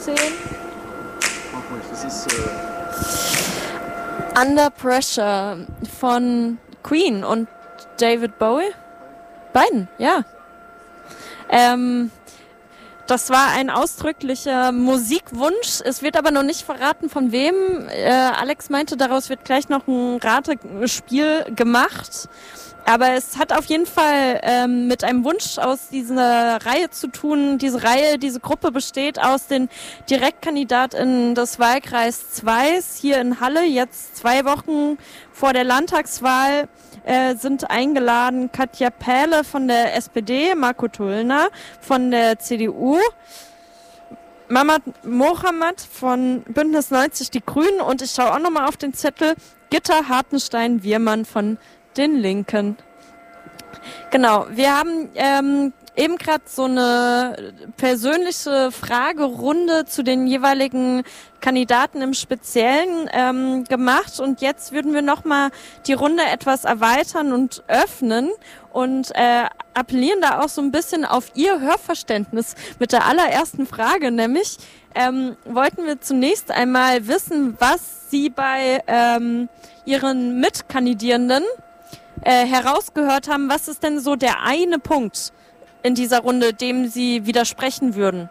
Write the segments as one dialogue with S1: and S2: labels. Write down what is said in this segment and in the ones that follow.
S1: 10. Das ist Under Pressure von Queen und David Bowie. Beiden, ja. Das war ein ausdrücklicher Musikwunsch. Es wird aber noch nicht verraten, von wem. Alex meinte, daraus wird gleich noch ein Ratespiel gemacht. Aber es hat auf jeden Fall mit einem Wunsch aus dieser Reihe zu tun. Diese Gruppe besteht aus den DirektkandidatInnen des Wahlkreis 2 hier in Halle. Jetzt 2 Wochen vor der Landtagswahl sind eingeladen Katja Pähle von der SPD, Marco Tullner von der CDU, Mamad Mohammed von Bündnis 90 Die Grünen und ich schaue auch nochmal auf den Zettel, Gitta Hartenstein-Wirmann von den Linken. Genau, wir haben eben gerade so eine persönliche Fragerunde zu den jeweiligen Kandidaten im Speziellen gemacht und jetzt würden wir nochmal die Runde etwas erweitern und öffnen und appellieren da auch so ein bisschen auf Ihr Hörverständnis mit der allerersten Frage, nämlich wollten wir zunächst einmal wissen, was Sie bei Ihren Mitkandidierenden herausgehört haben. Was ist denn so der eine Punkt in dieser Runde, dem Sie widersprechen würden?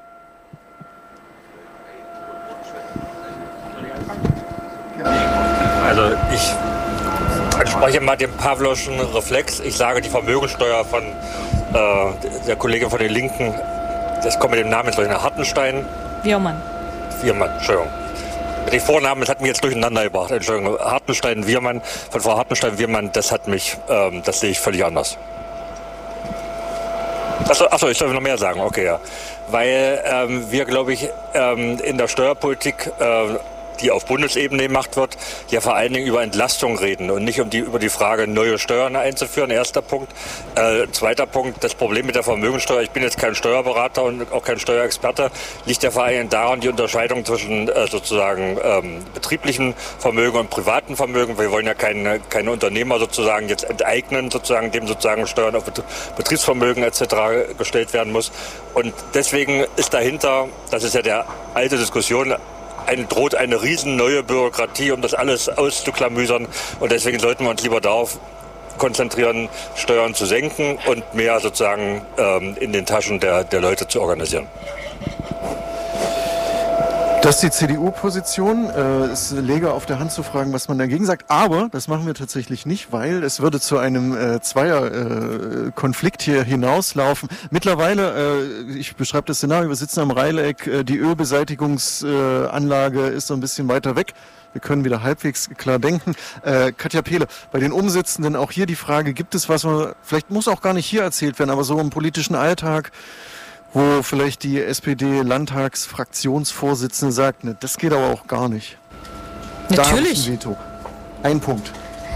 S2: Also ich anspreche mal den Pavloschen Reflex. Ich sage die Vermögensteuer von der Kollegin von den Linken, das kommt mit dem Namen jetzt nach Hartenstein.
S3: Wirmann,
S2: Entschuldigung. Die Vornamen, das hat mich jetzt durcheinander gebracht. Entschuldigung, Hartenstein-Wirmann, von Frau Hartenstein-Wirmann, das sehe ich völlig anders. Achso, ich soll noch mehr sagen, okay, ja. Weil wir, glaube ich, in der Steuerpolitik, die auf Bundesebene gemacht wird, ja vor allen Dingen über Entlastung reden und nicht über die Frage, neue Steuern einzuführen. Erster Punkt. Zweiter Punkt, das Problem mit der Vermögensteuer, ich bin jetzt kein Steuerberater und auch kein Steuerexperte, liegt ja vor allen Dingen daran, die Unterscheidung zwischen sozusagen betrieblichen Vermögen und privaten Vermögen. Wir wollen ja keine Unternehmer sozusagen jetzt enteignen, sozusagen dem sozusagen Steuern auf Betriebsvermögen etc. gestellt werden muss. Und deswegen ist dahinter, das ist ja der alte Diskussion, droht eine riesen neue Bürokratie, um das alles auszuklamüsern. Und deswegen sollten wir uns lieber darauf konzentrieren, Steuern zu senken und mehr sozusagen in den Taschen der Leute zu organisieren.
S4: Das ist die CDU-Position. Es läge auf der Hand zu fragen, was man dagegen sagt. Aber das machen wir tatsächlich nicht, weil es würde zu einem Zweierkonflikt hier hinauslaufen. Mittlerweile, ich beschreibe das Szenario, wir sitzen am Rheileck, die Ölbeseitigungsanlage ist so ein bisschen weiter weg. Wir können wieder halbwegs klar denken. Katja Pähle, bei den Umsitzenden auch hier die Frage, gibt es was, vielleicht muss auch gar nicht hier erzählt werden, aber so im politischen Alltag, wo vielleicht die SPD-Landtagsfraktionsvorsitzende sagt, ne, das geht aber auch gar nicht.
S3: Natürlich.
S4: Da ein Veto. Ein Punkt.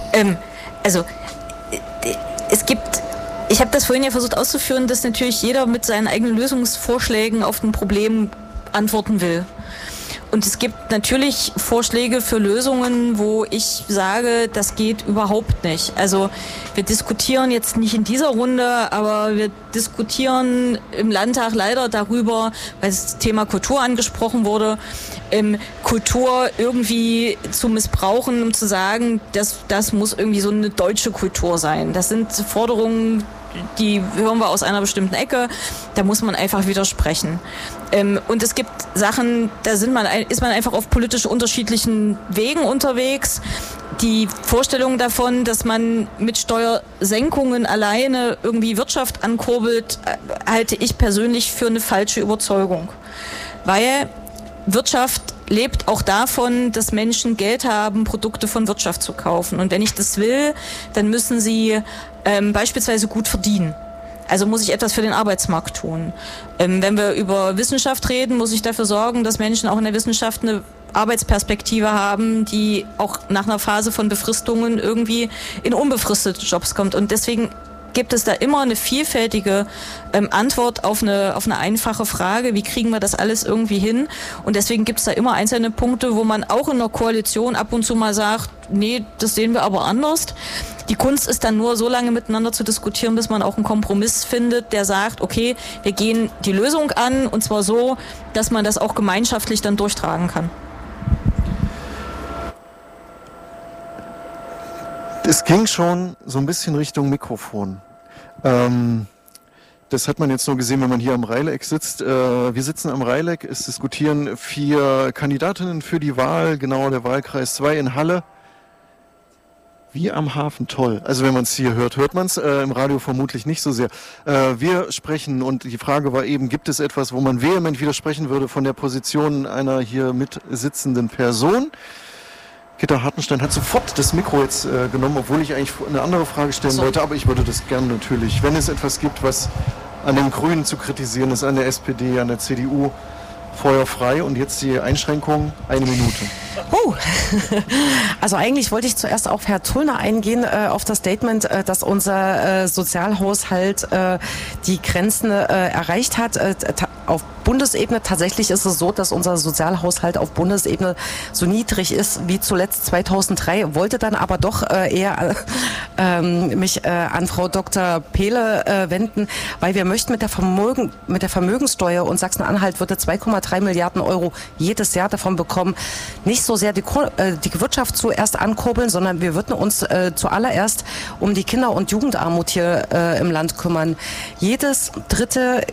S3: Ich habe das vorhin ja versucht auszuführen, dass natürlich jeder mit seinen eigenen Lösungsvorschlägen auf ein Problem antworten will. Und es gibt natürlich Vorschläge für Lösungen, wo ich sage, das geht überhaupt nicht. Also wir diskutieren jetzt nicht in dieser Runde, aber wir diskutieren im Landtag leider darüber, weil das Thema Kultur angesprochen wurde, Kultur irgendwie zu missbrauchen, um zu sagen, das muss irgendwie so eine deutsche Kultur sein. Das sind Forderungen, die hören wir aus einer bestimmten Ecke, da muss man einfach widersprechen. Und es gibt Sachen, da ist man einfach auf politisch unterschiedlichen Wegen unterwegs. Die Vorstellung davon, dass man mit Steuersenkungen alleine irgendwie Wirtschaft ankurbelt, halte ich persönlich für eine falsche Überzeugung. Weil Wirtschaft lebt auch davon, dass Menschen Geld haben, Produkte von Wirtschaft zu kaufen. Und wenn ich das will, dann müssen sie beispielsweise gut verdienen. Also muss ich etwas für den Arbeitsmarkt tun. Wenn wir über Wissenschaft reden, muss ich dafür sorgen, dass Menschen auch in der Wissenschaft eine Arbeitsperspektive haben, die auch nach einer Phase von Befristungen irgendwie in unbefristete Jobs kommt. Und deswegen gibt es da immer eine vielfältige Antwort auf eine einfache Frage, wie kriegen wir das alles irgendwie hin? Und deswegen gibt es da immer einzelne Punkte, wo man auch in der Koalition ab und zu mal sagt, nee, das sehen wir aber anders. Die Kunst ist dann nur so lange miteinander zu diskutieren, bis man auch einen Kompromiss findet, der sagt, okay, wir gehen die Lösung an und zwar so, dass man das auch gemeinschaftlich dann durchtragen kann.
S4: Es ging schon so ein bisschen Richtung Mikrofon. Das hat man jetzt nur gesehen, wenn man hier am Reileck sitzt. Wir sitzen am Reileck, es diskutieren 4 Kandidatinnen für die Wahl, genau der Wahlkreis 2 in Halle. Wie am Hafen, toll. Also wenn man es hier hört, hört man es, im Radio vermutlich nicht so sehr. Wir sprechen und die Frage war eben, gibt es etwas, wo man vehement widersprechen würde von der Position einer hier mitsitzenden Person? Gitta Hartenstein hat sofort das Mikro jetzt genommen, obwohl ich eigentlich eine andere Frage stellen wollte, aber ich würde das gerne natürlich, wenn es etwas gibt, was an den Grünen zu kritisieren ist, an der SPD, an der CDU, Feuer frei. Und jetzt die Einschränkung, 1 Minute.
S5: Also eigentlich wollte ich zuerst auf Herr Tullner eingehen, auf das Statement, dass unser Sozialhaushalt die Grenzen erreicht hat. Auf Bundesebene tatsächlich ist es so, dass unser Sozialhaushalt auf Bundesebene so niedrig ist wie zuletzt 2003, wollte dann aber doch eher mich an Frau Dr. Pehle wenden, weil wir möchten mit der Vermögenssteuer, und Sachsen-Anhalt würde 2,3 Milliarden Euro jedes Jahr davon bekommen, nicht so sehr die Wirtschaft zuerst ankurbeln, sondern wir würden uns zuallererst um die Kinder- und Jugendarmut hier im Land kümmern. Jedes dritte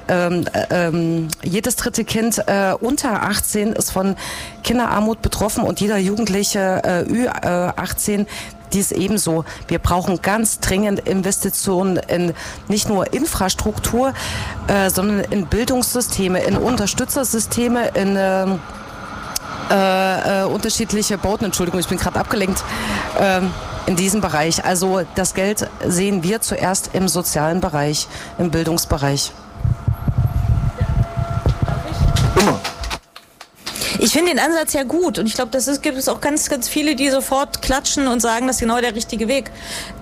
S5: Kind unter 18 ist von Kinderarmut betroffen und jeder Jugendliche Ü18 dies ebenso. Wir brauchen ganz dringend Investitionen in nicht nur Infrastruktur, sondern in Bildungssysteme, in Unterstützersysteme, in unterschiedliche Bauten. Entschuldigung, ich bin gerade abgelenkt. In diesem Bereich. Also das Geld sehen wir zuerst im sozialen Bereich, im Bildungsbereich.
S3: Ich finde den Ansatz ja gut und ich glaube, gibt es auch ganz, ganz viele, die sofort klatschen und sagen, das ist genau der richtige Weg.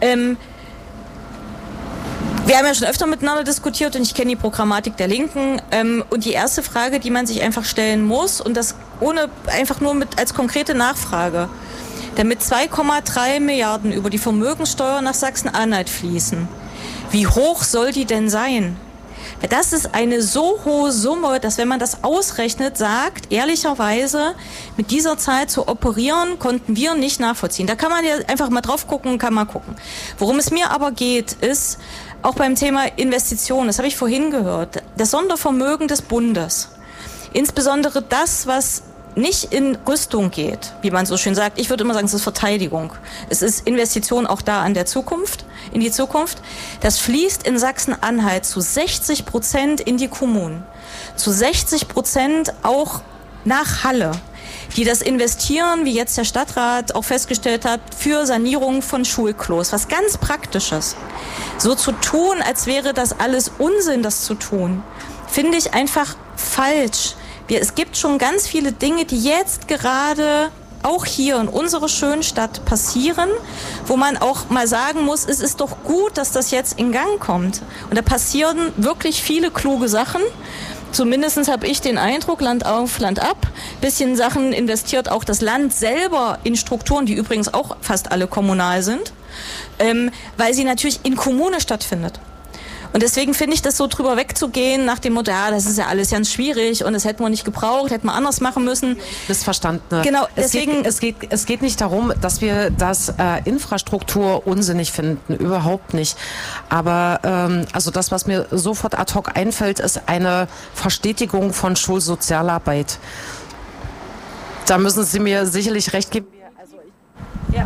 S3: Wir haben ja schon öfter miteinander diskutiert und ich kenne die Programmatik der Linken. Und die erste Frage, die man sich einfach stellen muss, und das einfach nur als konkrete Nachfrage, damit 2,3 Milliarden über die Vermögenssteuer nach Sachsen-Anhalt fließen, wie hoch soll die denn sein? Das ist eine so hohe Summe, dass wenn man das ausrechnet, sagt, ehrlicherweise, mit dieser Zeit zu operieren, konnten wir nicht nachvollziehen. Da kann man ja einfach mal drauf gucken, kann man gucken. Worum es mir aber geht, ist, auch beim Thema Investitionen, das habe ich vorhin gehört, das Sondervermögen des Bundes, insbesondere das, was nicht in Rüstung geht, wie man so schön sagt. Ich würde immer sagen, es ist Verteidigung. Es ist Investition auch da in die Zukunft. Das fließt in Sachsen-Anhalt zu 60% in die Kommunen, zu 60% auch nach Halle, die das investieren, wie jetzt der Stadtrat auch festgestellt hat, für Sanierung von Schulklos. Was ganz Praktisches. So zu tun, als wäre das alles Unsinn, das zu tun, finde ich einfach falsch. Es gibt schon ganz viele Dinge, die jetzt gerade auch hier in unserer schönen Stadt passieren, wo man auch mal sagen muss, es ist doch gut, dass das jetzt in Gang kommt. Und da passieren wirklich viele kluge Sachen. Zumindest habe ich den Eindruck, Land auf, Land ab. Bisschen Sachen investiert auch das Land selber in Strukturen, die übrigens auch fast alle kommunal sind, weil sie natürlich in Kommune stattfindet. Und deswegen finde ich das so drüber wegzugehen nach dem Motto, ja, das ist ja alles ganz schwierig und das hätten wir nicht gebraucht, hätten wir anders machen müssen.
S5: Missverstanden.
S3: Genau,
S5: deswegen. Es geht nicht darum, dass wir das Infrastruktur unsinnig finden, überhaupt nicht. Aber also das, was mir sofort ad hoc einfällt, ist eine Verstetigung von Schulsozialarbeit. Da müssen Sie mir sicherlich recht geben.
S3: Ja.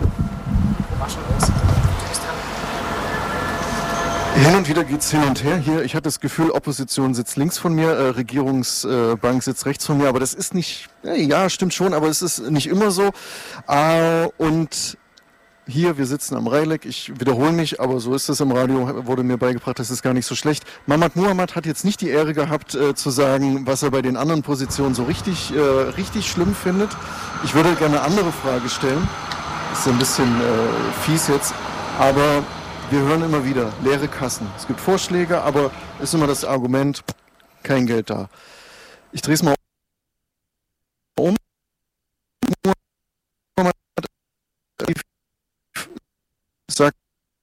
S4: Hin und wieder geht's hin und her. Hier, ich hatte das Gefühl, Opposition sitzt links von mir, Regierungsbank sitzt rechts von mir, aber das ist nicht, ja, stimmt schon, aber es ist nicht immer so. Und hier, wir sitzen am Reileck, ich wiederhole mich, aber so ist es im Radio, wurde mir beigebracht, das ist gar nicht so schlecht. Mahmat Muhammad hat jetzt nicht die Ehre gehabt, zu sagen, was er bei den anderen Positionen so richtig schlimm findet. Ich würde gerne eine andere Frage stellen. Ist ein bisschen fies jetzt, aber wir hören immer wieder leere Kassen. Es gibt Vorschläge, aber ist immer das Argument, kein Geld da. Ich drehe es mal um. Sagt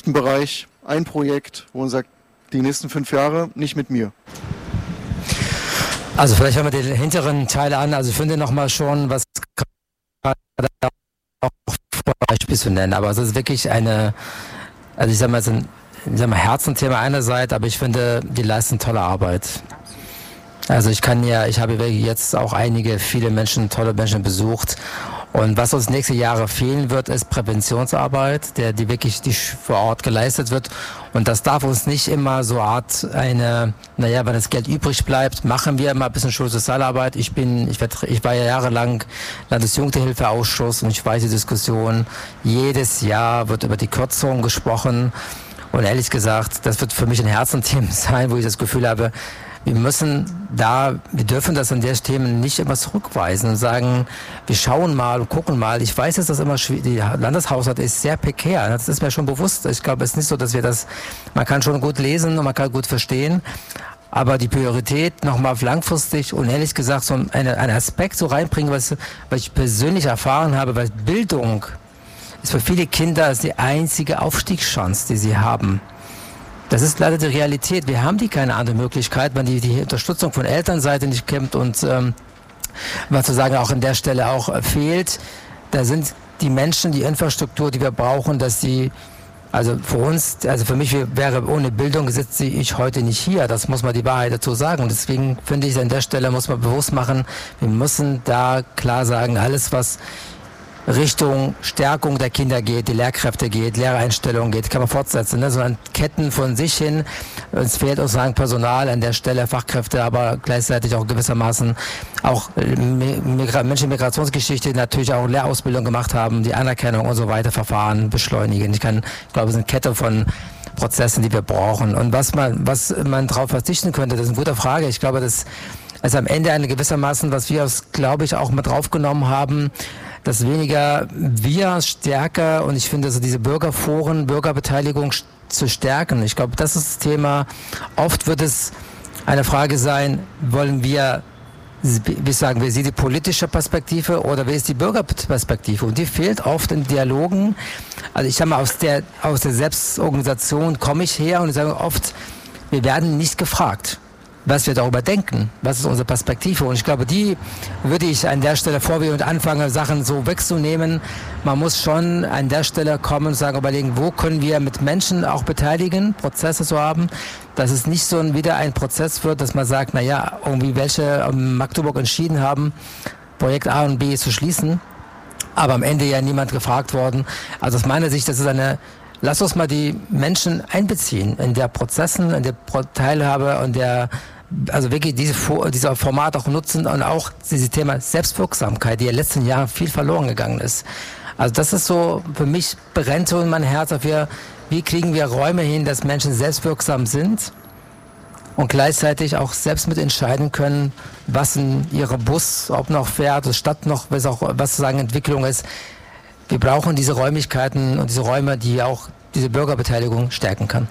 S4: rechten Bereich ein Projekt, wo man sagt, die nächsten 5 Jahre nicht mit mir?
S6: Also vielleicht hören wir den hinteren Teil an. Also ich finde nochmal schon, was gerade auch Beispiel zu nennen, aber es ist wirklich also ich sag mal, es ist ein Herzenthema einerseits, aber ich finde, die leisten tolle Arbeit. Also ich habe jetzt auch viele tolle Menschen besucht. Und was uns nächste Jahre fehlen wird, ist Präventionsarbeit, die wirklich vor Ort geleistet wird. Und das darf uns nicht immer so wenn das Geld übrig bleibt, machen wir immer ein bisschen Schulsozialarbeit. Ich war ja jahrelang Landesjugendhilfeausschuss und ich weiß die Diskussion. Jedes Jahr wird über die Kürzung gesprochen. Und ehrlich gesagt, das wird für mich ein Herzensthema sein, wo ich das Gefühl habe, wir dürfen das an der Themen nicht immer zurückweisen und sagen, wir schauen mal und gucken mal. Ich weiß, dass das immer schwierig, der Landeshaushalt ist sehr prekär. Das ist mir schon bewusst. Ich glaube, es ist nicht so, dass man kann schon gut lesen und man kann gut verstehen. Aber die Priorität nochmal langfristig und ehrlich gesagt so einen Aspekt so reinbringen, was ich persönlich erfahren habe, weil Bildung ist für viele Kinder die einzige Aufstiegschance, die sie haben. Das ist leider die Realität. Wir haben keine andere Möglichkeit, wenn die Unterstützung von Elternseite nicht kommt und was zu sagen auch an der Stelle auch fehlt. Da sind die Menschen, die Infrastruktur, die wir brauchen, für mich wäre ohne Bildung sitze ich heute nicht hier. Das muss man die Wahrheit dazu sagen. Und deswegen finde ich, an der Stelle muss man bewusst machen, wir müssen da klar sagen, alles was Richtung Stärkung der Kinder geht, die Lehrkräfte geht, Lehrereinstellungen geht, kann man fortsetzen, ne? So an Ketten von sich hin. Es fehlt uns Personal an der Stelle, Fachkräfte, aber gleichzeitig auch gewissermaßen auch Menschen mit Migrationsgeschichte, die natürlich auch Lehrausbildung gemacht haben, die Anerkennung und so weiter, Verfahren beschleunigen. Ich glaube, es ist eine Kette von Prozessen, die wir brauchen. Und was man darauf verzichten könnte, das ist eine gute Frage. Ich glaube, das ist am Ende gewissermaßen, was wir, glaube ich, auch mit draufgenommen haben, dass weniger wir stärker, und ich finde, so diese Bürgerforen, Bürgerbeteiligung zu stärken. Ich glaube, das ist das Thema. Oft wird es eine Frage sein, wie sagen wir, die politische Perspektive oder wie ist die Bürgerperspektive? Und die fehlt oft in Dialogen. Also ich sage mal, aus der Selbstorganisation komme ich her und ich sage oft, wir werden nicht gefragt, was wir darüber denken, was ist unsere Perspektive. Und ich glaube, die würde ich an der Stelle, bevor wir anfangen, Sachen so wegzunehmen, man muss schon an der Stelle kommen und überlegen, wo können wir mit Menschen auch beteiligen, Prozesse zu haben, dass es nicht so wieder ein Prozess wird, dass man sagt, irgendwie welche in Magdeburg entschieden haben, Projekt A und B zu schließen, aber am Ende ja niemand gefragt worden. Also aus meiner Sicht, das ist lass uns mal die Menschen einbeziehen in der Prozessen, in der Teilhabe und wirklich dieser Format auch nutzen und auch dieses Thema Selbstwirksamkeit, die in den letzten Jahren viel verloren gegangen ist. Also das ist so, für mich brennt so in mein Herz dafür, wie kriegen wir Räume hin, dass Menschen selbstwirksam sind und gleichzeitig auch selbst mitentscheiden können, was in ihrem Bus, ob noch fährt, Stadt noch, was sozusagen Entwicklung ist. Wir brauchen diese Räumlichkeiten und diese Räume, die auch diese Bürgerbeteiligung stärken kann.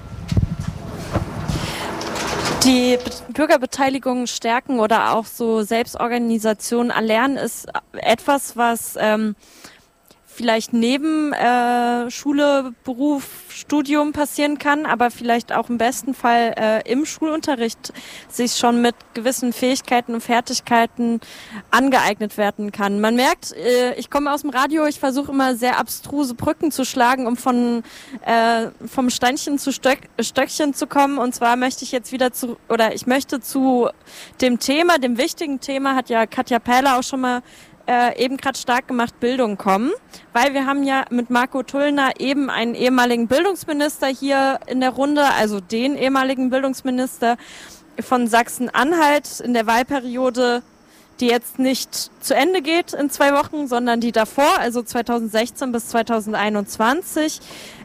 S1: Die Bürgerbeteiligung stärken oder auch so Selbstorganisation erlernen ist etwas, was vielleicht neben Schule, Beruf, Studium passieren kann, aber vielleicht auch im besten Fall im Schulunterricht sich schon mit gewissen Fähigkeiten und Fertigkeiten angeeignet werden kann. Man merkt, ich komme aus dem Radio, ich versuche immer sehr abstruse Brücken zu schlagen, um vom Steinchen zu Stöckchen zu kommen. Und zwar möchte ich jetzt ich möchte zu dem Thema, dem wichtigen Thema, hat ja Katja Perler auch schon mal eben gerade stark gemacht, Bildung kommen, weil wir haben ja mit Marco Tullner eben einen ehemaligen Bildungsminister hier in der Runde, also den ehemaligen Bildungsminister von Sachsen-Anhalt in der Wahlperiode, die jetzt nicht zu Ende geht in 2 Wochen, sondern die davor, also 2016 bis 2021.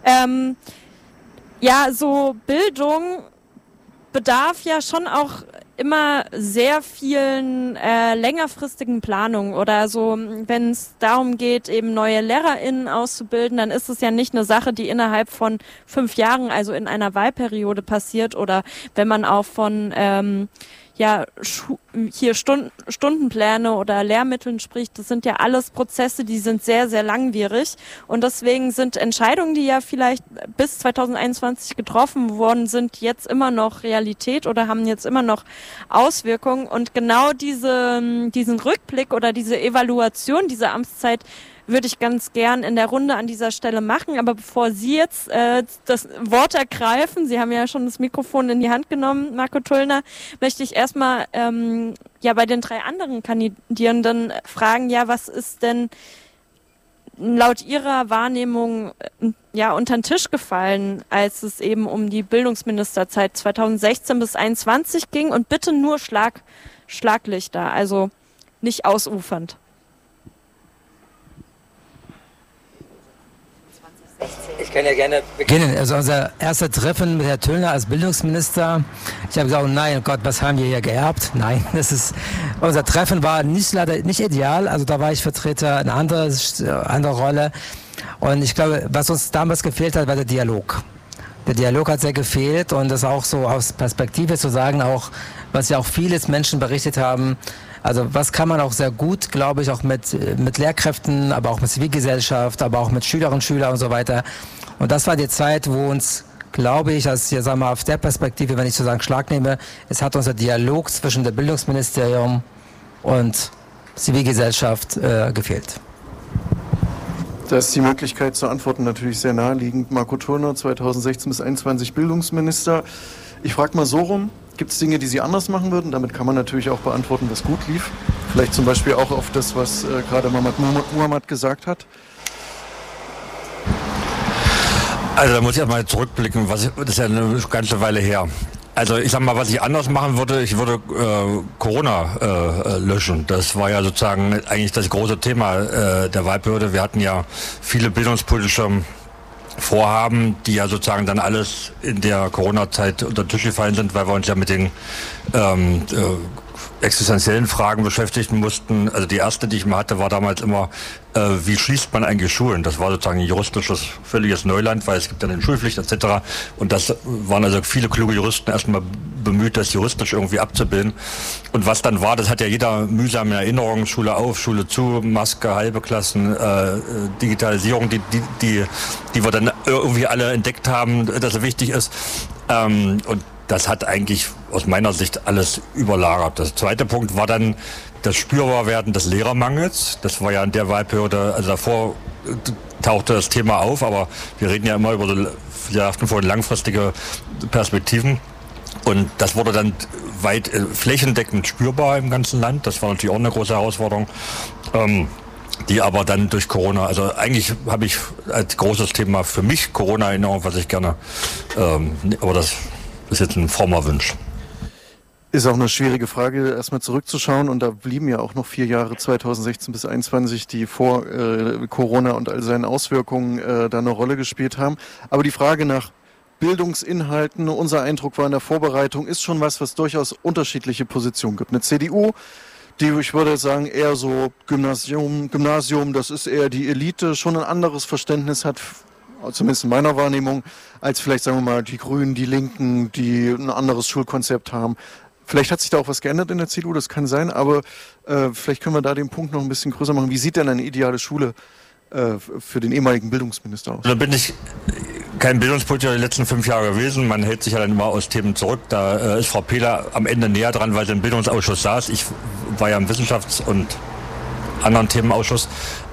S1: So Bildung bedarf ja schon auch immer sehr vielen längerfristigen Planungen oder so, wenn es darum geht, eben neue LehrerInnen auszubilden, dann ist es ja nicht eine Sache, die innerhalb von 5 Jahren, also in einer Wahlperiode passiert oder wenn man auch von hier Stundenpläne oder Lehrmitteln spricht, das sind ja alles Prozesse, die sind sehr, sehr langwierig. Und deswegen sind Entscheidungen, die ja vielleicht bis 2021 getroffen worden sind, jetzt immer noch Realität oder haben jetzt immer noch Auswirkungen. Und genau diesen Rückblick oder diese Evaluation dieser Amtszeit würde ich ganz gern in der Runde an dieser Stelle machen. Aber bevor Sie jetzt das Wort ergreifen, Sie haben ja schon das Mikrofon in die Hand genommen, Marco Tullner, möchte ich erstmal bei den 3 anderen Kandidierenden fragen, was ist denn laut Ihrer Wahrnehmung unter den Tisch gefallen, als es eben um die Bildungsministerzeit 2016 bis 2021 ging, und bitte nur Schlaglichter, also nicht ausufernd.
S6: Ich kann ja gerne beginnen. Also unser erster Treffen mit Herrn Tullner als Bildungsminister. Ich habe gesagt, oh nein, Gott, was haben wir hier geerbt? Nein, unser Treffen war leider nicht ideal. Also da war ich Vertreter in einer andere Rolle. Und ich glaube, was uns damals gefehlt hat, war der Dialog. Der Dialog hat sehr gefehlt, und das auch so aus Perspektive zu sagen, auch was ja auch viele Menschen berichtet haben. Also was kann man auch sehr gut, glaube ich, auch mit Lehrkräften, aber auch mit Zivilgesellschaft, aber auch mit Schülerinnen und Schülern und so weiter. Und das war die Zeit, wo uns, glaube ich, aus der Perspektive, wenn ich sozusagen Schlag nehme, es hat unser Dialog zwischen dem Bildungsministerium und Zivilgesellschaft gefehlt.
S4: Da ist die Möglichkeit zu antworten natürlich sehr naheliegend. Marco Tullner, 2016 bis 2021 Bildungsminister. Ich frage mal so rum. Gibt es Dinge, die Sie anders machen würden? Damit kann man natürlich auch beantworten, was gut lief. Vielleicht zum Beispiel auch auf das, was gerade Muhammad gesagt hat.
S2: Also da muss ich erstmal zurückblicken, das ist ja eine ganze Weile her. Also ich sag mal, was ich anders machen würde, ich würde Corona löschen. Das war ja sozusagen eigentlich das große Thema der Wahlperiode. Wir hatten ja viele bildungspolitische Vorhaben, die ja sozusagen dann alles in der Corona-Zeit unter den Tisch gefallen sind, weil wir uns ja mit den existenziellen Fragen beschäftigen mussten. Also die erste, die ich mal hatte, war damals immer, wie schließt man eigentlich Schulen? Das war sozusagen ein juristisches, völliges Neuland, weil es gibt ja eine Schulpflicht etc. Und das waren also viele kluge Juristen erstmal bemüht, das juristisch irgendwie abzubilden. Und was dann war, das hat ja jeder mühsam in Erinnerung, Schule auf, Schule zu, Maske, halbe Klassen, Digitalisierung, die wir dann irgendwie alle entdeckt haben, dass es wichtig ist. Und das hat eigentlich aus meiner Sicht alles überlagert. Der zweite Punkt war dann das Spürbarwerden des Lehrermangels. Das war ja in der Wahlperiode, also davor tauchte das Thema auf, aber wir reden ja immer über langfristige Perspektiven. Und das wurde dann weit flächendeckend spürbar im ganzen Land. Das war natürlich auch eine große Herausforderung. Die aber dann durch Corona, also eigentlich habe ich als großes Thema für mich Corona-Erinnerung, was ich gerne, aber das ist jetzt ein frommer Wunsch.
S4: Ist auch eine schwierige Frage, erstmal zurückzuschauen, und da blieben ja auch noch 4 Jahre, 2016 bis 2021, die vor Corona und all seinen Auswirkungen da eine Rolle gespielt haben. Aber die Frage nach Bildungsinhalten, unser Eindruck war in der Vorbereitung, ist schon was durchaus unterschiedliche Positionen gibt. Eine CDU, die, ich würde sagen, eher so Gymnasium, das ist eher die Elite, schon ein anderes Verständnis hat, zumindest in meiner Wahrnehmung, als vielleicht, sagen wir mal, die Grünen, die Linken, die ein anderes Schulkonzept haben. Vielleicht hat sich da auch was geändert in der CDU, das kann sein, aber vielleicht können wir da den Punkt noch ein bisschen größer machen. Wie sieht denn eine ideale Schule für den ehemaligen Bildungsminister aus?
S2: Da bin ich kein Bildungspolitiker die letzten 5 Jahre gewesen. Man hält sich ja dann immer aus Themen zurück. Da ist Frau Pehler am Ende näher dran, weil sie im Bildungsausschuss saß. Ich war ja im Wissenschafts- und anderen Themenausschuss.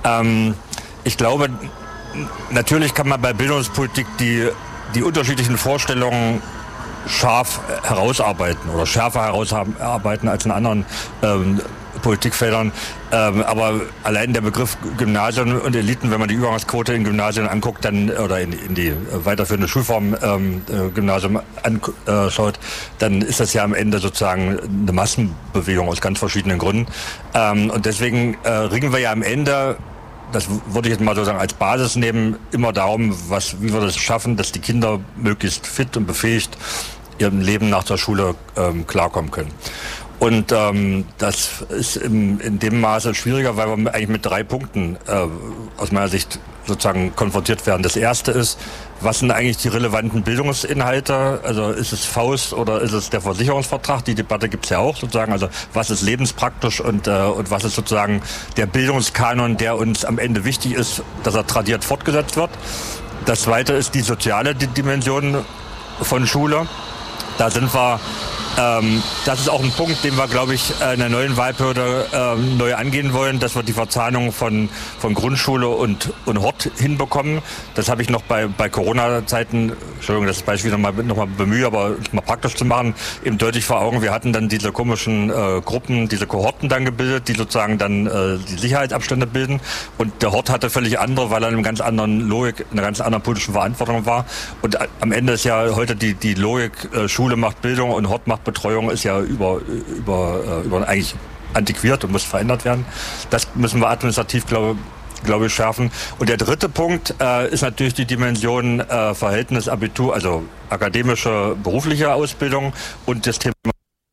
S2: Ich glaube, natürlich kann man bei Bildungspolitik die unterschiedlichen Vorstellungen scharf herausarbeiten oder schärfer herausarbeiten als in anderen Politikfeldern. Aber allein der Begriff Gymnasien und Eliten, wenn man die Übergangsquote in Gymnasien anguckt, dann oder in die weiterführende Schulform Gymnasium anschaut, dann ist das ja am Ende sozusagen eine Massenbewegung aus ganz verschiedenen Gründen. Und deswegen ringen wir ja am Ende, das würde ich jetzt mal sozusagen als Basis nehmen, immer darum, wie wir das schaffen, dass die Kinder möglichst fit und befähigt ihrem Leben nach der Schule klarkommen können. Und das ist in dem Maße schwieriger, weil wir eigentlich mit 3 Punkten aus meiner Sicht sozusagen konfrontiert werden. Das erste ist, was sind eigentlich die relevanten Bildungsinhalte? Also ist es Faust oder ist es der Versicherungsvertrag? Die Debatte gibt es ja auch sozusagen. Also was ist lebenspraktisch und was ist sozusagen der Bildungskanon, der uns am Ende wichtig ist, dass er tradiert fortgesetzt wird. Das zweite ist die soziale Dimension von Schule. Da sind wir, das ist auch ein Punkt, den wir, glaube ich, in der neuen Wahlperiode neu angehen wollen, dass wir die Verzahnung von Grundschule und Hort hinbekommen. Das habe ich noch bei Corona-Zeiten, Entschuldigung, das Beispiel nochmal bemühe, aber mal praktisch zu machen, eben deutlich vor Augen. Wir hatten dann diese komischen Gruppen, diese Kohorten dann gebildet, die sozusagen dann die Sicherheitsabstände bilden. Und der Hort hatte völlig andere, weil er in einer ganz anderen Logik, in einer ganz anderen politischen Verantwortung war. Und am Ende ist ja heute die Logik, Schule macht Bildung und Hort macht Betreuung, ist ja über eigentlich antiquiert und muss verändert werden. Das müssen wir administrativ, glaube ich, schärfen. Und der dritte Punkt ist natürlich die Dimension Verhältnis Abitur, also akademische, berufliche Ausbildung und das Thema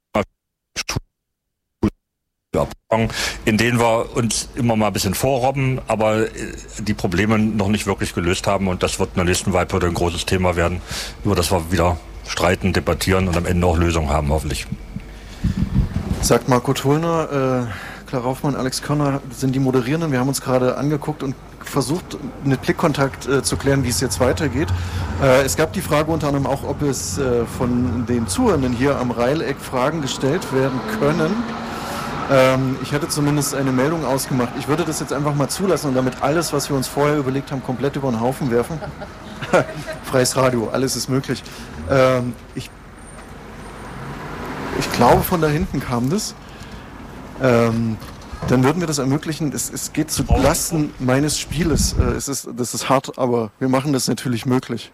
S2: in denen wir uns immer mal ein bisschen vorrobben, aber die Probleme noch nicht wirklich gelöst haben. Und das wird in der nächsten Wahlperiode ein großes Thema werden, über das wir wieder streiten, debattieren und am Ende auch Lösungen haben, hoffentlich.
S4: Sagt Marco Tollner, Clara Hoffmann, Alex Körner sind die Moderierenden. Wir haben uns gerade angeguckt und versucht, mit Blickkontakt zu klären, wie es jetzt weitergeht. Es gab die Frage unter anderem auch, ob es von den Zuhörenden hier am Reileck Fragen gestellt werden können. Ich hätte zumindest eine Meldung ausgemacht. Ich würde das jetzt einfach mal zulassen und damit alles, was wir uns vorher überlegt haben, komplett über den Haufen werfen. Freies Radio, alles ist möglich. Ich glaube, von da hinten kam das. Dann würden wir das ermöglichen. Es geht zu Lasten meines Spieles. Das ist hart, aber wir machen das natürlich möglich.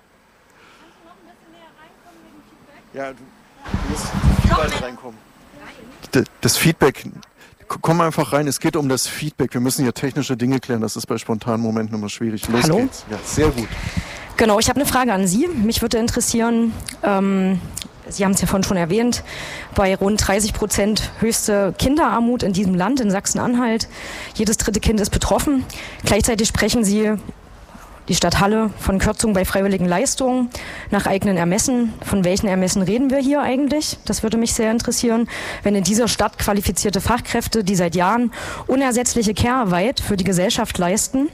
S4: Ja, du musst viel weiter reinkommen. Das Feedback, komm einfach rein, es geht um das Feedback. Wir müssen hier technische Dinge klären, das ist bei spontanen Momenten immer schwierig. Los
S7: Hallo?
S4: Geht's. Ja, sehr gut.
S7: Genau, ich habe eine Frage an Sie. Mich würde interessieren, Sie haben es ja vorhin schon erwähnt, bei rund 30% höchste Kinderarmut in diesem Land, in Sachsen-Anhalt. Jedes 3. Kind ist betroffen. Gleichzeitig sprechen Sie, die Stadt Halle, von Kürzungen bei freiwilligen Leistungen nach eigenen Ermessen. Von welchen Ermessen reden wir hier eigentlich? Das würde mich sehr interessieren. Wenn in dieser Stadt qualifizierte Fachkräfte, die seit Jahren unersetzliche Care-Arbeit für die Gesellschaft leisten,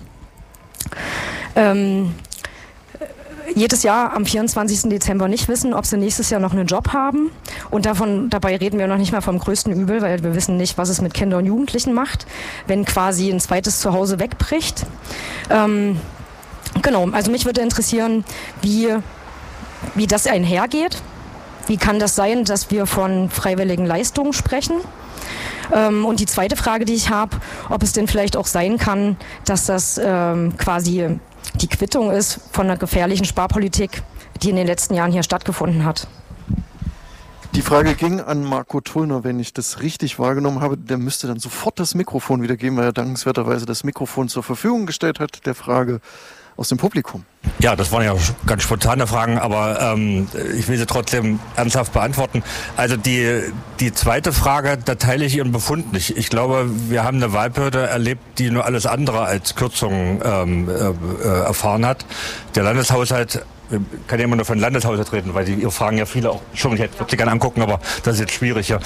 S7: jedes Jahr am 24. Dezember nicht wissen, ob sie nächstes Jahr noch einen Job haben. Und dabei reden wir noch nicht mal vom größten Übel, weil wir wissen nicht, was es mit Kindern und Jugendlichen macht, wenn quasi ein zweites Zuhause wegbricht. Genau, also mich würde interessieren, wie das einhergeht. Wie kann das sein, dass wir von freiwilligen Leistungen sprechen? Und die zweite Frage, die ich habe, ob es denn vielleicht auch sein kann, dass das quasi die Quittung ist von einer gefährlichen Sparpolitik, die in den letzten Jahren hier stattgefunden hat.
S4: Die Frage ging an Marco Tollner, wenn ich das richtig wahrgenommen habe. Der müsste dann sofort das Mikrofon wieder geben, weil er dankenswerterweise das Mikrofon zur Verfügung gestellt hat. Der Frage aus dem Publikum.
S2: Ja, das waren ja ganz spontane Fragen, aber ich will sie trotzdem ernsthaft beantworten. Also die zweite Frage, da teile ich Ihren Befund nicht. Ich glaube, wir haben eine Wahlperiode erlebt, die nur alles andere als Kürzungen erfahren hat. Der Landeshaushalt, kann ja immer nur von Landeshaushalt reden, weil Ihr fragen ja viele auch, schon, ich hätte sie gerne angucken, aber das ist jetzt schwierig hier.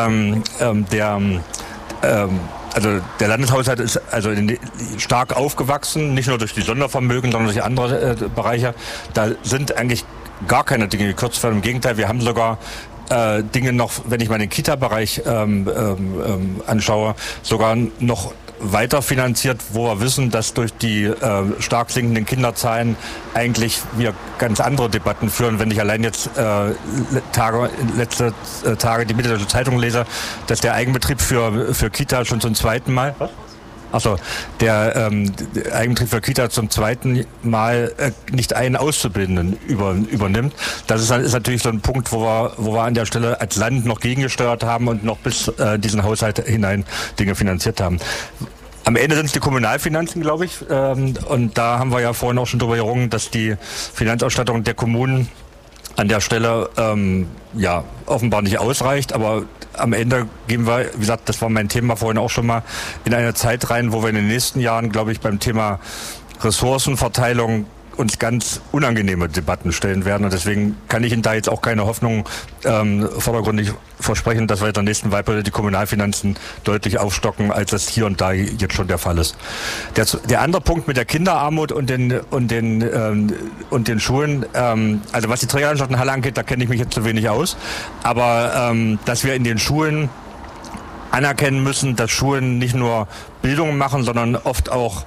S2: Also der Landeshaushalt ist also stark aufgewachsen, nicht nur durch die Sondervermögen, sondern durch andere Bereiche. Da sind eigentlich gar keine Dinge gekürzt worden. Im Gegenteil, wir haben sogar Dinge noch, wenn ich mal den Kita-Bereich anschaue, sogar noch weiter finanziert, wo wir wissen, dass durch die stark sinkenden Kinderzahlen eigentlich wir ganz andere Debatten führen. Wenn ich allein jetzt letzte Tage die Mitteldeutsche Zeitung lese, dass der Eigenbetrieb für Kita schon zum zweiten Mal... Was? Achso, der Eigenbetrieb für Kita zum zweiten Mal nicht einen Auszubildenden übernimmt. Das ist natürlich so ein Punkt, wo wir an der Stelle als Land noch gegengesteuert haben und noch bis diesen Haushalt hinein Dinge finanziert haben. Am Ende sind es die Kommunalfinanzen, glaube ich. Und da haben wir ja vorhin auch schon drüber gerungen, dass die Finanzausstattung der Kommunen an der Stelle offenbar nicht ausreicht, aber am Ende gehen wir, wie gesagt, das war mein Thema vorhin auch schon mal, in eine Zeit rein, wo wir in den nächsten Jahren, glaube ich, beim Thema Ressourcenverteilung uns ganz unangenehme Debatten stellen werden. Und deswegen kann ich Ihnen da jetzt auch keine Hoffnung vordergründig versprechen, dass wir in der nächsten Wahlperiode die Kommunalfinanzen deutlich aufstocken, als das hier und da jetzt schon der Fall ist. Der andere Punkt mit der Kinderarmut und den Schulen, also was die Trägerlandschaften Halle angeht, da kenne ich mich jetzt zu wenig aus. Aber dass wir in den Schulen anerkennen müssen, dass Schulen nicht nur Bildung machen, sondern oft auch,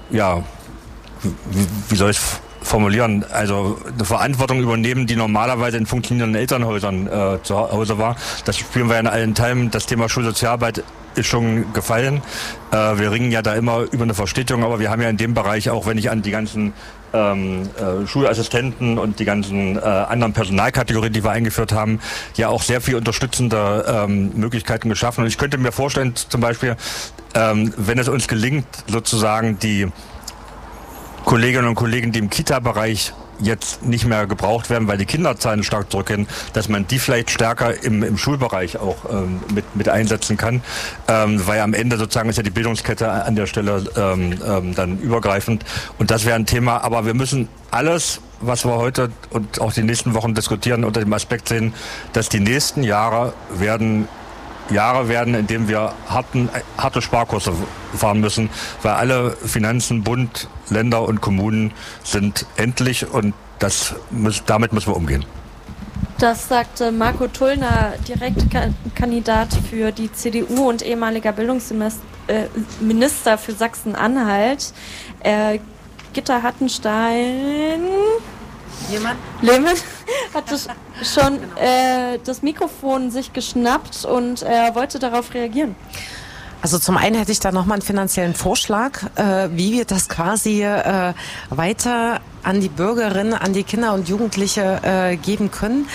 S2: wie soll ich es formulieren, also eine Verantwortung übernehmen, die normalerweise in funktionierenden Elternhäusern zu Hause war. Das spüren wir in allen Teilen. Das Thema Schulsozialarbeit ist schon gefallen. Wir ringen ja da immer über eine Verstetigung, aber wir haben ja in dem Bereich auch, wenn ich an die ganzen Schulassistenten und die ganzen anderen Personalkategorien, die wir eingeführt haben, ja auch sehr viel unterstützende Möglichkeiten geschaffen. Und ich könnte mir vorstellen, zum Beispiel, wenn es uns gelingt, sozusagen die Kolleginnen und Kollegen, die im Kita-Bereich jetzt nicht mehr gebraucht werden, weil die Kinderzahlen stark zurückgehen, dass man die vielleicht stärker im Schulbereich auch mit einsetzen kann, weil am Ende sozusagen ist ja die Bildungskette an der Stelle dann übergreifend und das wäre ein Thema, aber wir müssen alles, was wir heute und auch die nächsten Wochen diskutieren, unter dem Aspekt sehen, dass die nächsten Jahre werden, in denen wir harte Sparkurse fahren müssen, weil alle Finanzen, Bund, Länder und Kommunen sind endlich und damit müssen wir umgehen.
S1: Das sagte Marco Tullner, Direktkandidat für die CDU und ehemaliger Bildungsminister für Sachsen-Anhalt. Gitta Hattenstein... Lehmann hatte schon das Mikrofon sich geschnappt und er wollte darauf reagieren.
S5: Also zum einen hätte ich da nochmal einen finanziellen Vorschlag, wie wir das quasi weiter an die Bürgerinnen, an die Kinder und Jugendliche geben können.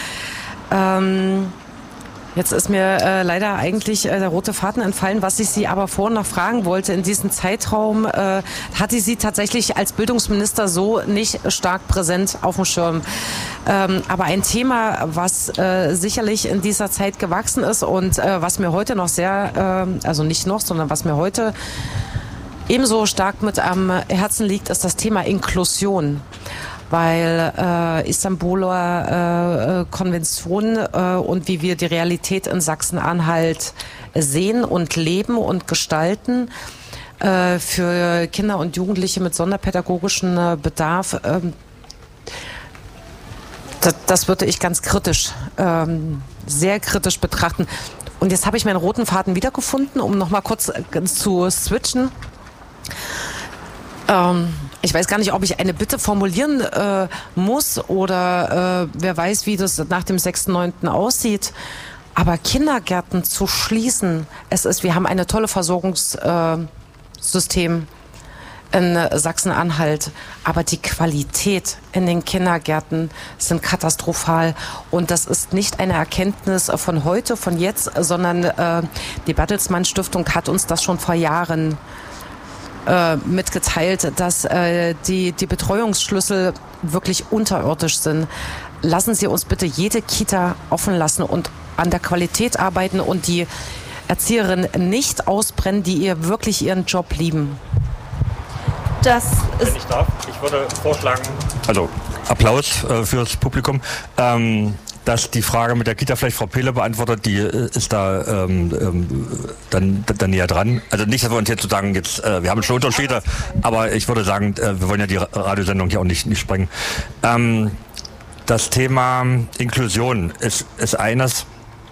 S5: Jetzt ist mir leider eigentlich der rote Faden entfallen, was ich Sie aber vorhin noch fragen wollte. In diesem Zeitraum hatte Sie tatsächlich als Bildungsminister so nicht stark präsent auf dem Schirm. Aber ein Thema, was sicherlich in dieser Zeit gewachsen ist und was mir heute noch sehr, also nicht noch, sondern was mir heute ebenso stark mit am Herzen liegt, ist das Thema Inklusion. Weil Istanbuler Konvention und wie wir die Realität in Sachsen-Anhalt sehen und leben und gestalten für Kinder und Jugendliche mit sonderpädagogischem Bedarf, das würde ich ganz kritisch, sehr kritisch betrachten. Und jetzt habe ich meinen roten Faden wiedergefunden, um nochmal kurz zu switchen. Ich weiß gar nicht, ob ich eine Bitte formulieren muss oder wer weiß, wie das nach dem 6.9. aussieht. Aber Kindergärten zu schließen, wir haben eine tolle Versorgungssystem in Sachsen-Anhalt, aber die Qualität in den Kindergärten sind katastrophal und das ist nicht eine Erkenntnis von heute, von jetzt, sondern die Bertelsmann Stiftung hat uns das schon vor Jahren mitgeteilt, dass die Betreuungsschlüssel wirklich unterirdisch sind. Lassen Sie uns bitte jede Kita offen lassen und an der Qualität arbeiten und die Erzieherinnen nicht ausbrennen, die wirklich ihren Job lieben.
S2: Wenn ich darf, ich würde vorschlagen, also Applaus fürs Publikum, dass die Frage mit der Kita vielleicht Frau Pehle beantwortet, die ist da dann näher dran. Also nicht, dass wir uns jetzt sozusagen wir haben schon Unterschiede, aber ich würde sagen, wir wollen ja die Radiosendung hier auch nicht sprengen. Das Thema Inklusion ist eines,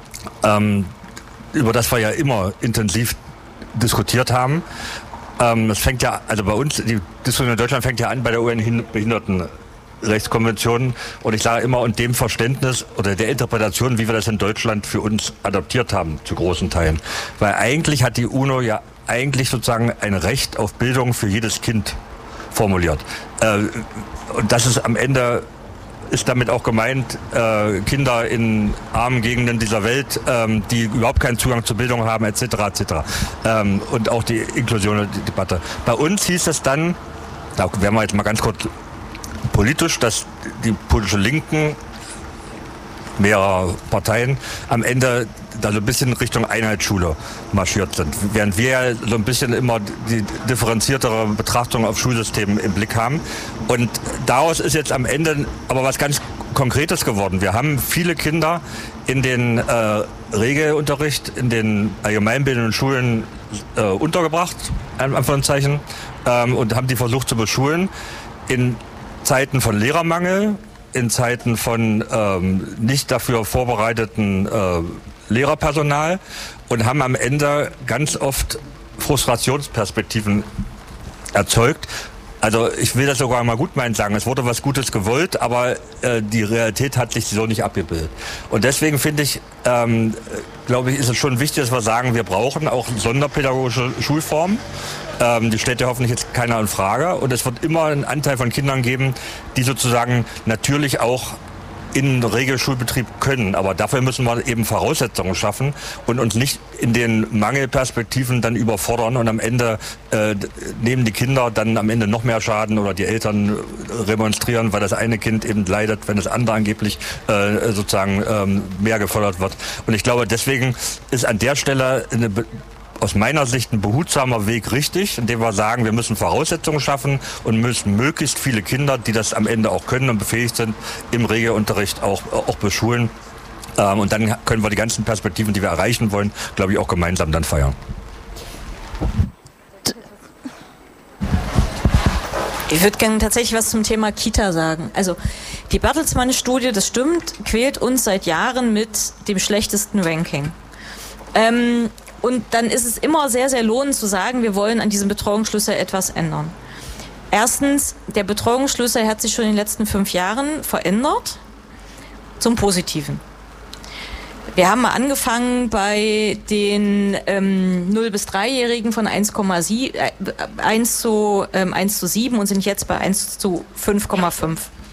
S2: über das wir ja immer intensiv diskutiert haben. Es fängt ja, also bei uns, die Diskussion in Deutschland fängt ja an bei der UN-Behindertenrechtskonvention und ich sage immer, und dem Verständnis oder der Interpretation, wie wir das in Deutschland für uns adaptiert haben, zu großen Teilen. Weil eigentlich hat die UNO ja sozusagen ein Recht auf Bildung für jedes Kind formuliert. Und das ist am Ende, ist damit auch gemeint, Kinder in armen Gegenden dieser Welt, die überhaupt keinen Zugang zur Bildung haben, etc. etc. Und auch die Inklusion und die Debatte. Bei uns hieß es dann, da werden wir jetzt mal ganz kurz politisch, dass die politische Linken mehrerer Parteien am Ende da so ein bisschen Richtung Einheitsschule marschiert sind. Während wir so ein bisschen immer die differenziertere Betrachtung auf Schulsystemen im Blick haben. Und daraus ist jetzt am Ende aber was ganz Konkretes geworden. Wir haben viele Kinder in den Regelunterricht, in den allgemeinbildenden Schulen untergebracht, Anführungszeichen, und haben die versucht zu beschulen in Zeiten von Lehrermangel, in Zeiten von nicht dafür vorbereiteten Lehrerpersonal und haben am Ende ganz oft Frustrationsperspektiven erzeugt. Also ich will das sogar mal gut meinen sagen, es wurde was Gutes gewollt, aber die Realität hat sich so nicht abgebildet. Und deswegen finde ich, glaube ich, ist es schon wichtig, dass wir sagen, wir brauchen auch sonderpädagogische Schulformen. Die stellt ja hoffentlich jetzt keiner in Frage. Und es wird immer einen Anteil von Kindern geben, die sozusagen natürlich auch in Regelschulbetrieb können. Aber dafür müssen wir eben Voraussetzungen schaffen und uns nicht in den Mangelperspektiven dann überfordern. Und am Ende nehmen die Kinder dann am Ende noch mehr Schaden oder die Eltern remonstrieren, weil das eine Kind eben leidet, wenn das andere angeblich sozusagen mehr gefördert wird. Und ich glaube, deswegen ist an der Stelle aus meiner Sicht ein behutsamer Weg richtig, indem wir sagen, wir müssen Voraussetzungen schaffen und müssen möglichst viele Kinder, die das am Ende auch können und befähigt sind, im Regelunterricht auch beschulen. Und dann können wir die ganzen Perspektiven, die wir erreichen wollen, glaube ich, auch gemeinsam dann feiern.
S3: Ich würde gerne tatsächlich was zum Thema Kita sagen. Also die Bertelsmann-Studie, das stimmt, quält uns seit Jahren mit dem schlechtesten Ranking. Und dann ist es immer sehr, sehr lohnend zu sagen, wir wollen an diesem Betreuungsschlüssel etwas ändern. Erstens, der Betreuungsschlüssel hat sich schon in den letzten 5 Jahren verändert zum Positiven. Wir haben mal angefangen bei den 0- bis 3-Jährigen von 1 zu 7 und sind jetzt bei 1 zu 5,5.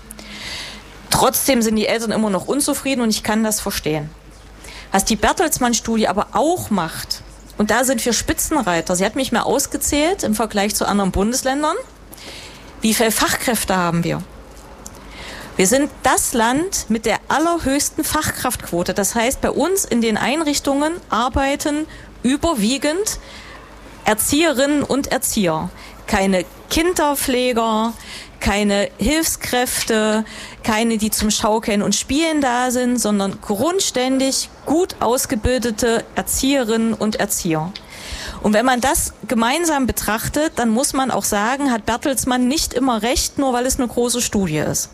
S3: Trotzdem sind die Eltern immer noch unzufrieden und ich kann das verstehen. Was die Bertelsmann-Studie aber auch macht, und da sind wir Spitzenreiter, sie hat mich mal ausgezählt im Vergleich zu anderen Bundesländern, wie viele Fachkräfte haben wir? Wir sind das Land mit der allerhöchsten Fachkraftquote. Das heißt, bei uns in den Einrichtungen arbeiten überwiegend Erzieherinnen und Erzieher. Keine Kinderpfleger, keine Hilfskräfte, keine, die zum Schaukeln und Spielen da sind, sondern grundständig gut ausgebildete Erzieherinnen und Erzieher. Und wenn man das gemeinsam betrachtet, dann muss man auch sagen, hat Bertelsmann nicht immer recht, nur weil es eine große Studie ist.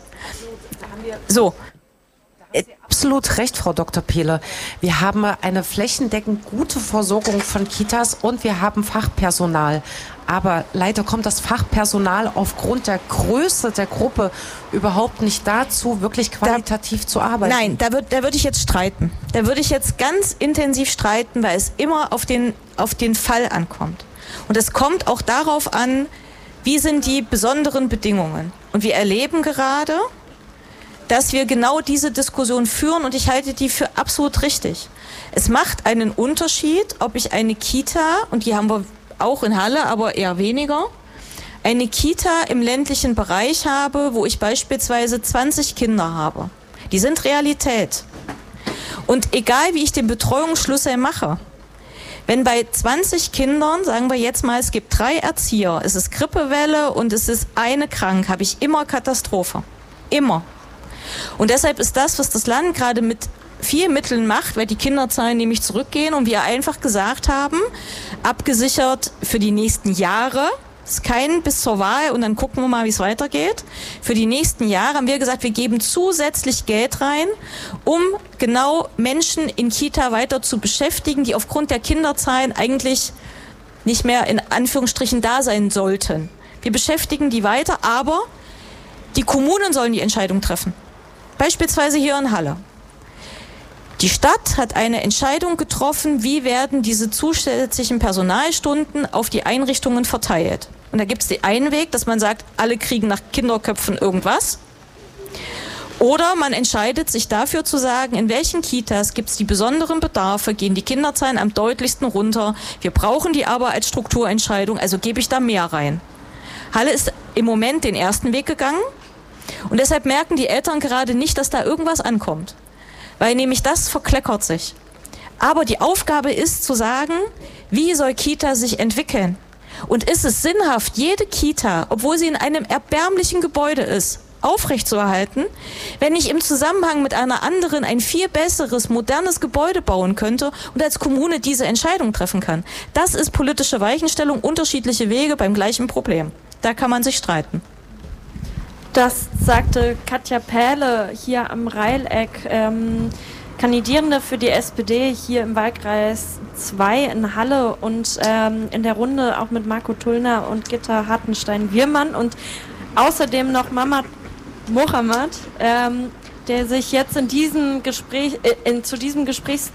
S3: So.
S5: Absolut recht, Frau Dr. Pehle. Wir haben eine flächendeckend gute Versorgung von Kitas und wir haben Fachpersonal. Aber leider kommt das Fachpersonal aufgrund der Größe der Gruppe überhaupt nicht dazu, wirklich qualitativ zu arbeiten.
S3: Nein, da würde ich jetzt streiten. Da würde ich jetzt ganz intensiv streiten, weil es immer auf den Fall ankommt. Und es kommt auch darauf an, wie sind die besonderen Bedingungen. Und wir erleben gerade, dass wir genau diese Diskussion führen und ich halte die für absolut richtig. Es macht einen Unterschied, ob ich eine Kita, und die haben wir auch in Halle, aber eher weniger, eine Kita im ländlichen Bereich habe, wo ich beispielsweise 20 Kinder habe. Die sind Realität. Und egal, wie ich den Betreuungsschlüssel mache, wenn bei 20 Kindern, sagen wir jetzt mal, es gibt 3 Erzieher, es ist Grippewelle und es ist eine krank, habe ich immer Katastrophe. Immer. Und deshalb ist das, was das Land gerade mit viel Mitteln macht, weil die Kinderzahlen nämlich zurückgehen und wir einfach gesagt haben, abgesichert für die nächsten Jahre, es ist kein bis zur Wahl und dann gucken wir mal, wie es weitergeht. Für die nächsten Jahre haben wir gesagt, wir geben zusätzlich Geld rein, um genau Menschen in Kita weiter zu beschäftigen, die aufgrund der Kinderzahlen eigentlich nicht mehr in Anführungsstrichen da sein sollten. Wir beschäftigen die weiter, aber die Kommunen sollen die Entscheidung treffen. Beispielsweise hier in Halle. Die Stadt hat eine Entscheidung getroffen, wie werden diese zusätzlichen Personalstunden auf die Einrichtungen verteilt. Und da gibt es den einen Weg, dass man sagt, alle kriegen nach Kinderköpfen irgendwas. Oder man entscheidet sich dafür zu sagen, in welchen Kitas gibt es die besonderen Bedarfe, gehen die Kinderzahlen am deutlichsten runter. Wir brauchen die aber als Strukturentscheidung, also gebe ich da mehr rein. Halle ist im Moment den ersten Weg gegangen. Und deshalb merken die Eltern gerade nicht, dass da irgendwas ankommt. weil nämlich das verkleckert sich. Aber die Aufgabe ist zu sagen, wie soll Kita sich entwickeln? Und ist es sinnhaft, jede Kita, obwohl sie in einem erbärmlichen Gebäude ist, aufrechtzuerhalten, wenn ich im Zusammenhang mit einer anderen ein viel besseres, modernes Gebäude bauen könnte und als Kommune diese Entscheidung treffen kann? Das ist politische Weichenstellung, unterschiedliche Wege beim gleichen Problem. Da kann man sich streiten.
S1: Das sagte Katja Pähle hier am Reileck, Kandidierende für die SPD hier im Wahlkreis 2 in Halle und in der Runde auch mit Marco Tullner und Gitta Hartenstein-Wirmann und außerdem noch Mamad Mohammed, der sich jetzt zu diesem Gespräch